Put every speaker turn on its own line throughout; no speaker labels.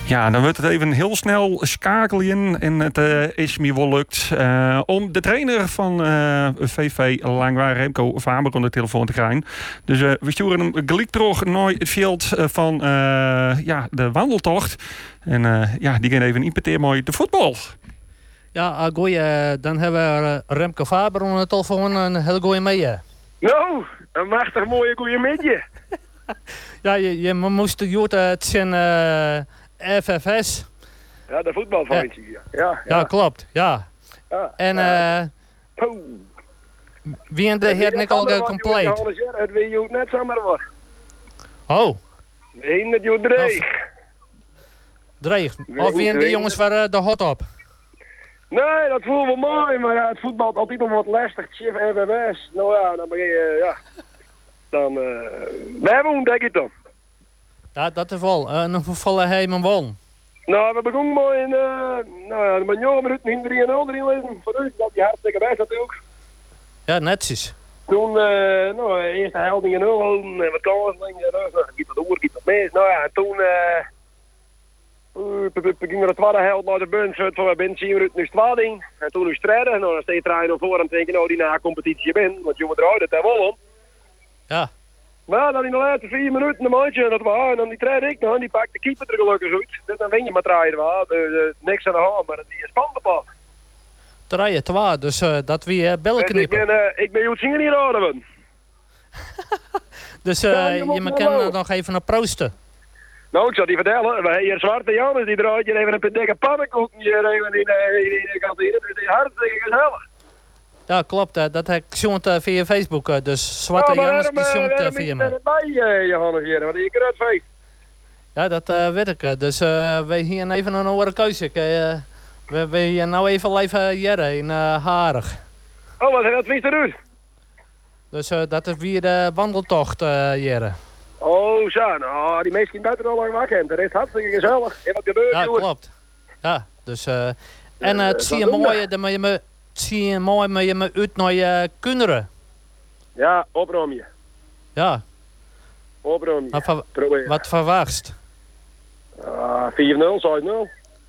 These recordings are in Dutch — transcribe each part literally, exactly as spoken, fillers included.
Ja, dan wordt het even heel snel schakelen en het uh, is me wel lukt uh, om de trainer van uh, V V Langwaar, Remco Faber, aan de telefoon te krijgen. Dus uh, we sturen hem gelijk terug naar het veld van uh, ja, de wandeltocht. En uh, ja, die gaan even importeren mooi de voetbal.
Ja, goeie, dan hebben we Remco Faber aan de telefoon. Een heel goeie middag.
Nou, een machtig mooie goeie middag.
Ja, je, je moest het het zijn uh, F F S.
Ja, de voetbalvereniging. Ja. Ja, ja.
ja, klopt. Ja.
ja.
En uh,
oh.
wie in de heer niet al compleet?
Het weet je net zomaar wat.
Oh.
Eén met je dreig.
Dreig. Of wie in de jongens waar de hot op?
Nee, dat voelen we mooi, maar ja, het voetbalt altijd nog wat lastig. Chef F F S. Nou ja, dan begin je, ja. Dan, uh, we hebben hem, denk ik dan.
Ja, dat is wel. Uh, nog vallen hij mijn won.
Nou, we begonnen mooi in, uh, nou ja, met jonge minuten in drie nul erin lezen. Voor u, dat die hartstikke bij zat ook.
Ja, netjes.
Toen, uh, nou, eerste helft in nul, en wat kansen, en dan giet dat oor, giet dat mis. Nou ja, en toen, uh, uh, gingen we de tweede helft naar de bund, zo voor binnen tien minuten nu stwading. En toen nu strijden, nou, dan steeds draaien naar voren en denken, nou, die na competitie ben, want jongen eruit, dat hebben we wel om.
Ja.
Maar dan in de laatste vier minuten een mandje en dat was, en dan die treed ik nog, en die pakt de keeper er gelukkig uit. Dus dan win je maar draaien, waar. Dus, uh, niks aan de hand, maar die is spannend pas.
Draaien, twa, dus uh, dat wie uh, bellen knippen.
Ik ben, uh, ik ben goed zingen hier houden.
Dus uh, ja, je, je kan uh, nog even naar proosten.
Nou, ik zal die vertellen. Wij hier Zwarte Janus, die draait hier even een dikke pannenkoek hier even in de kantine. Dus die is hartstikke gezellig.
Ja, klopt. Uh, dat heb ik zoend uh, via Facebook. Uh, dus Zwarte ja, Janus, die zoent uh, via me.
bij uh, Johannes hier, want je kruid feest.
Ja, dat uh, weet ik. Uh, dus uh, we hier even een andere keuze. Uh, we we hier nou even live uh, jaren in uh, Harig.
Oh, wat is dat vies eruit?
Dus uh, dat is weer de wandeltocht, uh, jaren.
Oh, zo. Nou, die meesten buiten al lang wakker. Dat is hartstikke gezellig. En wat gebeurt er?
Ja, klopt. Ja, dus... Uh, en uh, het zie je mooi, dat je me... zie je mooi met je me uit naar je kinderen.
Ja, oprom je.
Ja.
Oprom je.
Wat, ver, wat verwacht?
Uh, vier nul, vijf nul.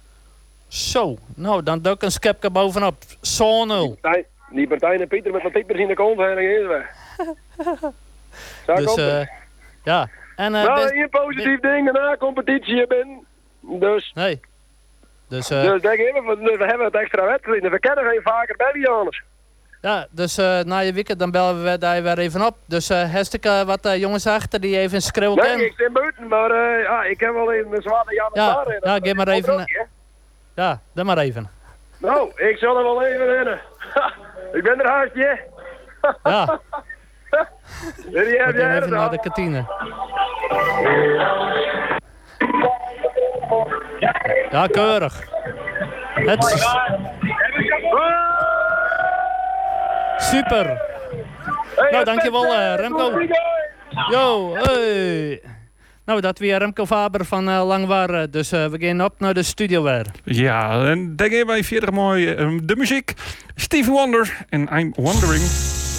Zo, nou dan doe ik een skepje bovenop. Zo nul.
Die partij en Pieter met wat typers in de kont en is weg.
Dus uh, ja. En, uh,
nou, hier positief ding na competitie ben. Dus.
Nee. Dus, uh,
dus denk even, we, we hebben het extra wedstrijd. We kennen geen vaker bellen anders.
Ja, dus uh, na je weekend dan bellen we daar weer even op. Dus uh, hartstikke uh, wat uh, jongens achter die even schreeuwen
nee,
kennen.
Nee, ik zit buiten, maar uh, ja, ik heb wel even een zware Jan
ja,
daar.
Ja, geef maar even. Uh, ja, dan maar even.
Nou, ik zal er wel even rennen. Ik ben er haastje.
Ja.
We
gaan even naar de kantine. Ja, keurig. Het super. Nou, dankjewel uh, Remco. Yo, hey. Nou, dat weer Remco Faber van uh, Langwaar. Dus uh, we gaan op naar de studio weer.
Ja, en dan gaan wij verder mooi uh, de muziek. Stevie Wonder en I'm Wondering.